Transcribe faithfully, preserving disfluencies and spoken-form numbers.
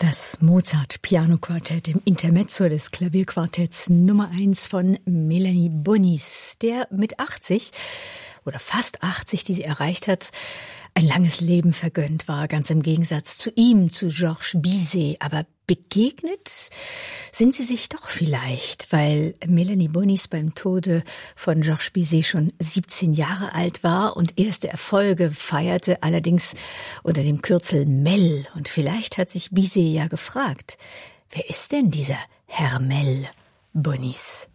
Das Mozart-Pianoquartett im Intermezzo des Klavierquartetts Nummer eins von Melanie Bonis, der mit achtzig oder fast achtzig, die sie erreicht hat, ein langes Leben vergönnt war, ganz im Gegensatz zu ihm, zu Georges Bizet. Aber begegnet sind sie sich doch vielleicht, weil Melanie Bonis beim Tode von Georges Bizet schon siebzehn Jahre alt war und erste Erfolge feierte, allerdings unter dem Kürzel Mel. Und vielleicht hat sich Bizet ja gefragt, wer ist denn dieser Herr Mel Bonis?